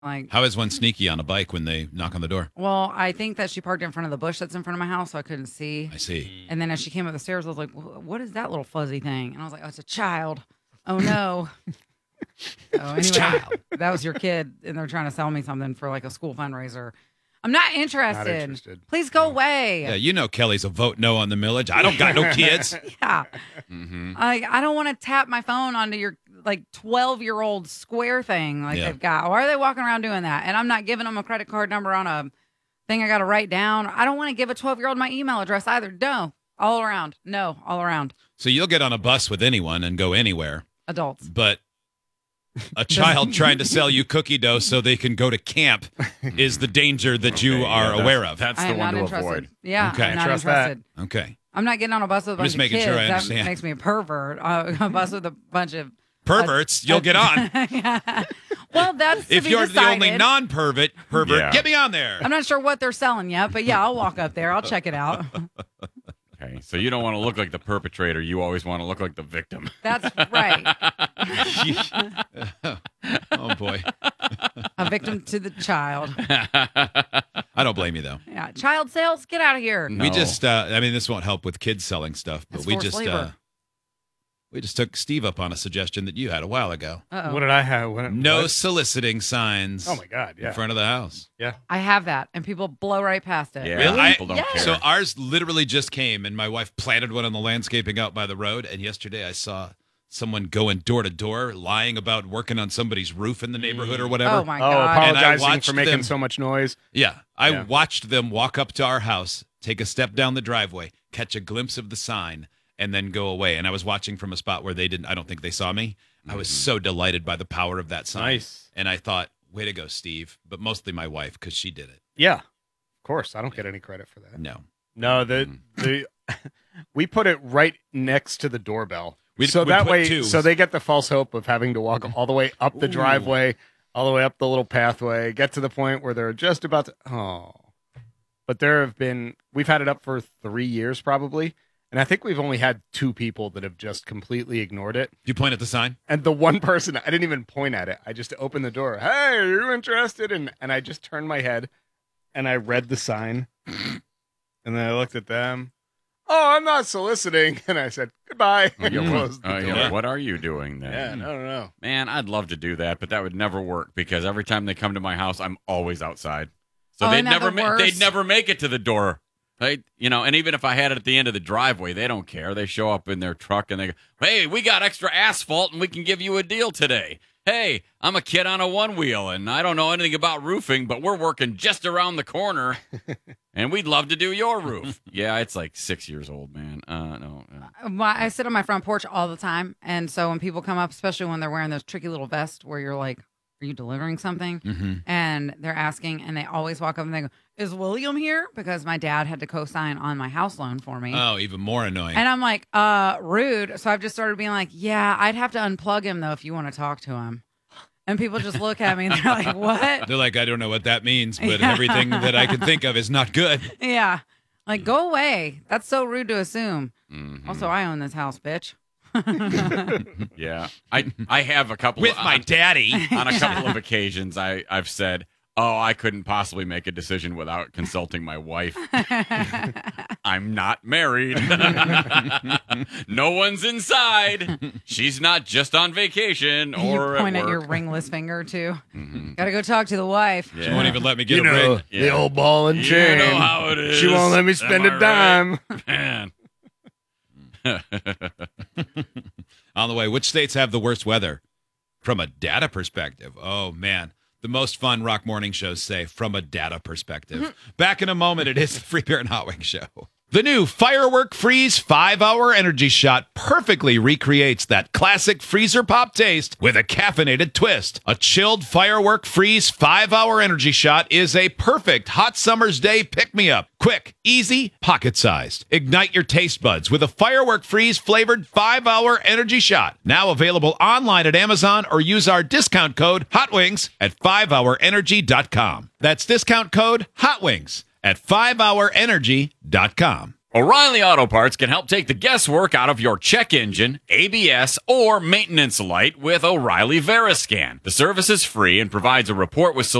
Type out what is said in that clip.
Like, How is one sneaky on a bike when they knock on the door? well, I think that she parked in front of the bush that's in front of my house, so I couldn't see. I see. And then as she came up the stairs, I was like, "What is that little fuzzy thing?" And I was like, "Oh, it's a child." Oh no. So anyway, that was your kid, and they're trying to sell me something for like a school fundraiser. I'm not interested. Not interested. Please go away. Yeah, you know Kelly's a vote no on the millage. I don't got no kids. Yeah. Mm-hmm. I don't want to tap my phone onto your like 12-year-old square thing like Yeah. they've got. Why are they walking around doing that? And I'm not giving them a credit card number on a thing I got to write down. I don't want to give a 12-year-old my email address either. No, all around. No, all around. So you'll get on a bus with anyone and go anywhere, Adults. but a child trying to sell you cookie dough so they can go to camp is the danger that you are aware of. That's I the am one not to interested. avoid. Yeah, Okay. I'm not Trust that. interested. Okay. I'm not getting on a bus with a bunch just of making kids. sure I That understand. makes me a pervert. A bus with a bunch of Perverts, you'll get on. Yeah. Well, that's to If be you're the only decided. non-pervert, Yeah. get me on there. I'm not sure what they're selling yet, but yeah, I'll walk up there. I'll check it out. Okay, so you don't want to look like the perpetrator. You always want to look like the victim. That's right. Oh, boy. A victim to the child. I don't blame you, though. Yeah, child sales, get out of here. No. We just, I mean, this won't help with kids selling stuff, but That's we forced just, labor. we just took Steve up on a suggestion that you had a while ago. Uh-oh. What did I have? No What? soliciting signs Oh my God! in Yeah. front of the house. I have that, and people blow right past it. Yeah, Really? people don't Yeah. care. So ours literally just came, and my wife planted one on the landscaping out by the road. And yesterday I saw someone going door to door, lying about working on somebody's roof in the neighborhood or whatever. Oh my Oh, god. And I apologizing watched for making them- so much noise. Yeah, I Yeah. watched them walk up to our house, take a step down the driveway, catch a glimpse of the sign, and then go away. And I was watching from a spot where they didn't. I don't think they saw me. I was so delighted by the power of that sign. Nice. And I thought, way to go, Steve. But mostly my wife, because she did it. Yeah. Of course, I don't get any credit for that. No. No, the we put it right next to the doorbell. We so that put way, two. so they get the false hope of having to walk all the way up the driveway, all the way up the little pathway, get to the point where they're just about to. Oh, but we've had it up for 3 years probably, and I think we've only had 2 people that have just completely ignored it. You point at the sign? And the one person, I didn't even point at it. I just opened the door. Hey, are you interested? And I just turned my head, and I read the sign, and then I looked at them. Oh, I'm not soliciting. And I said, goodbye. And closed the door. yeah, what are you doing then? Yeah, no. Man, I'd love to do that, but that would never work because every time they come to my house, I'm always outside. So Oh, they'd isn't that never the worst? they'd never make it to the door. And even if I had it at the end of the driveway, they don't care. They show up in their truck and they go, "Hey, we got extra asphalt and we can give you a deal today." Hey, I'm a kid on a one wheel and I don't know anything about roofing, but we're working just around the corner and we'd love to do your roof. Yeah, it's like 6 years old, man. No. I sit on my front porch all the time, and so when people come up, especially when they're wearing those tricky little vests where you're like, are you delivering something? Mm-hmm. And they're asking, and they always walk up and they go, is William here? Because my dad had to co-sign on my house loan for me. Oh, even more annoying. And I'm like, rude. So I've just started being like, yeah, I'd have to unplug him, though, if you want to talk to him. And people just look at me and they're like, what? They're like, I don't know what that means, but Yeah. everything that I can think of is not good. Yeah. Like, go away. That's so rude to assume. Mhm. Also, I own this house, bitch. Yeah. I have a couple With of, my daddy. on a couple of occasions I've said, "Oh, I couldn't possibly make a decision without consulting my wife. I'm not married. No one's inside. She's not just on vacation You or point at at work." your ringless finger, too. Mhm. Gotta go talk to the wife. Yeah. She won't even let me get a break. Yeah. the old ball and You chain. know how it is. She won't let me spend Am a I dime. right? Man. On the way, which states have the worst weather? From a data perspective. Oh, man. The most fun rock morning shows say from a data perspective. Back in a moment, it is the Free Beer and Hot Wings Show. The new Firework Freeze 5-Hour Energy Shot perfectly recreates that classic freezer pop taste with a caffeinated twist. A chilled Firework Freeze 5-Hour Energy Shot is a perfect hot summer's day pick-me-up. Quick, easy, pocket-sized. Ignite your taste buds with a Firework Freeze flavored 5-Hour Energy Shot. Now available online at Amazon or use our discount code HOTWINGS at 5hourenergy.com. That's discount code HOTWINGS at 5hourenergy.com. O'Reilly Auto Parts can help take the guesswork out of your check engine, ABS, or maintenance light with O'Reilly Veriscan. The service is free and provides a report with